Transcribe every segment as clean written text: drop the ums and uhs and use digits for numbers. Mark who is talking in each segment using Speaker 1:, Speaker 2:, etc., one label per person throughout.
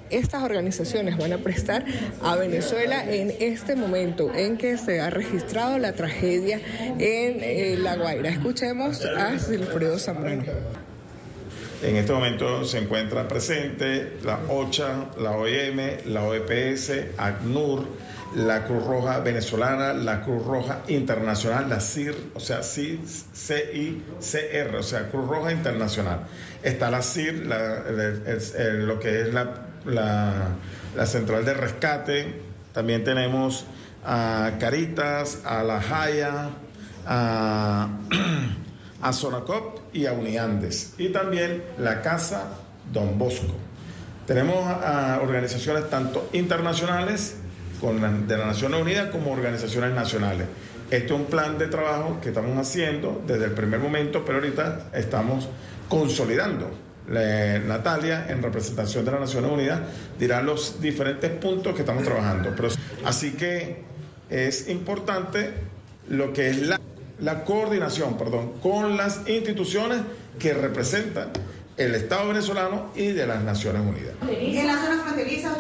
Speaker 1: estas organizaciones van a prestar a Venezuela en este momento en que se ha registrado la tragedia en La Guaira. Escuchemos a Silfredo Zambrano.
Speaker 2: En este momento se encuentra presente la OCHA, la OIM, la OEPS, ACNUR, la Cruz Roja Venezolana, la Cruz Roja Internacional, la CIR, o sea, CICR, o sea, Cruz Roja Internacional. Está la CIR, lo que es la Central de Rescate. También tenemos a Caritas, a La Jaya, a Sonacop y a Uniandes. Y también la Casa Don Bosco. Tenemos a organizaciones tanto internacionales de las Naciones Unidas como organizaciones nacionales. Este es un plan de trabajo que estamos haciendo desde el primer momento, pero ahorita estamos consolidando. Natalia, en representación de las Naciones Unidas, dirá los diferentes puntos que estamos trabajando. Así que es importante lo que es la coordinación, con las instituciones que representan el Estado venezolano y de las Naciones Unidas.
Speaker 3: ¿Y en la zona fronteriza?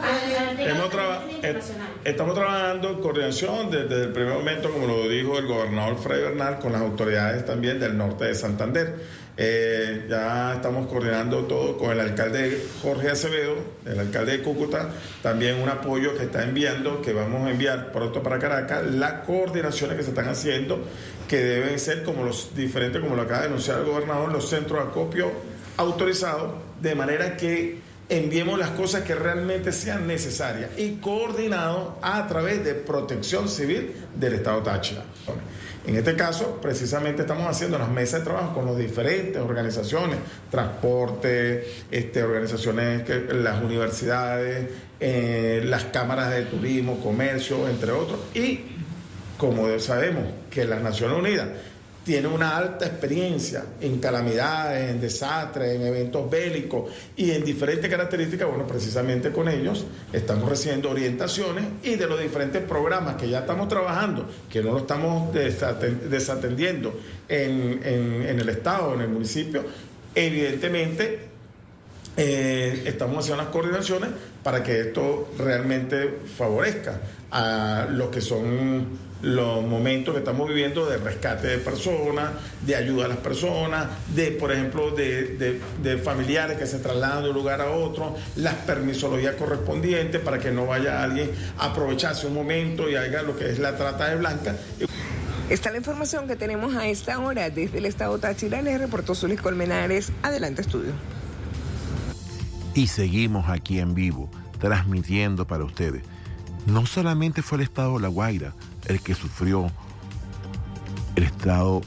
Speaker 2: Estamos trabajando en coordinación desde el primer momento, como lo dijo el gobernador Freddy Bernal, con las autoridades también del norte de Santander. Ya estamos coordinando todo con el alcalde Jorge Acevedo, el alcalde de Cúcuta, también un apoyo que está enviando, que vamos a enviar pronto para Caracas, las coordinaciones que se están haciendo, que deben ser como los diferentes, como lo acaba de anunciar el gobernador, los centros de acopio autorizados, de manera que enviemos las cosas que realmente sean necesarias y coordinados a través de Protección Civil del Estado Táchira. En este caso, precisamente estamos haciendo las mesas de trabajo con las diferentes organizaciones, transporte, organizaciones, las universidades, las cámaras de turismo, comercio, entre otros. Y como sabemos que las Naciones Unidas tienen una alta experiencia en calamidades, en desastres, en eventos bélicos y en diferentes características, bueno, precisamente con ellos estamos recibiendo orientaciones y de los diferentes programas que ya estamos trabajando, que no lo estamos desatendiendo en el Estado, en el municipio, evidentemente estamos haciendo unas coordinaciones para que esto realmente favorezca a lo que son los momentos que estamos viviendo de rescate de personas, de ayuda a las personas, por ejemplo, de familiares que se trasladan de un lugar a otro, las permisologías correspondientes para que no vaya alguien a aprovecharse un momento y haga lo que es la trata de blancas.
Speaker 1: Esta es la información que tenemos a esta hora desde el Estado Táchira. Les reportó Zulis Colmenares. Adelante, estudio.
Speaker 4: Y seguimos aquí en vivo, transmitiendo para ustedes. No solamente fue el Estado de La Guaira el que sufrió, el Estado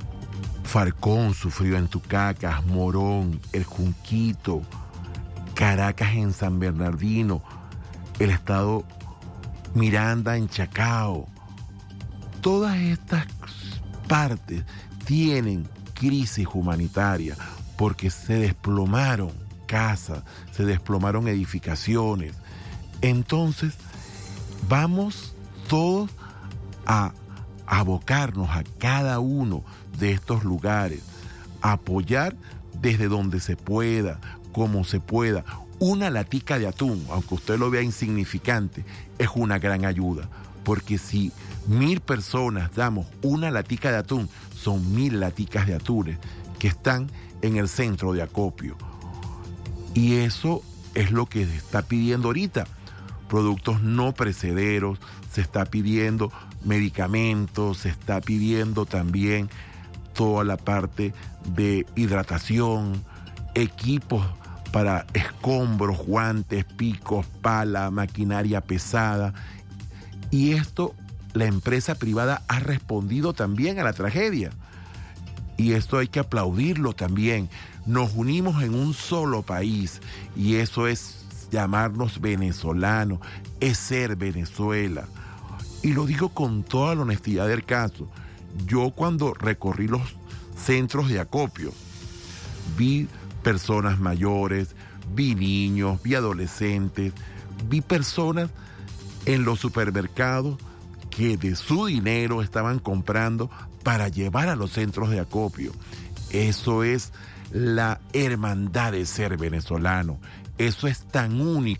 Speaker 4: Falcón sufrió en Tucacas, Morón, El Junquito, Caracas en San Bernardino, el Estado Miranda en Chacao. Todas estas partes tienen crisis humanitaria porque se desplomaron casas, se desplomaron edificaciones. Entonces, vamos todos a abocarnos a cada uno de estos lugares, a apoyar desde donde se pueda, como se pueda. Una latica de atún, aunque usted lo vea insignificante, es una gran ayuda, porque si 1,000 personas damos una latica de atún, son 1,000 laticas de atunes que están en el centro de acopio. Y eso es lo que se está pidiendo ahorita. Productos no perecederos, se está pidiendo medicamentos, se está pidiendo también toda la parte de hidratación, equipos para escombros, guantes, picos, pala, maquinaria pesada. Y esto, la empresa privada ha respondido también a la tragedia. Y esto hay que aplaudirlo también. Nos unimos en un solo país y eso es llamarnos venezolanos, es ser Venezuela. Y lo digo con toda la honestidad del caso. Yo cuando recorrí los centros de acopio, vi personas mayores, vi niños, vi adolescentes, vi personas en los supermercados que de su dinero estaban comprando para llevar a los centros de acopio. Eso es la hermandad de ser venezolano. Eso es tan único.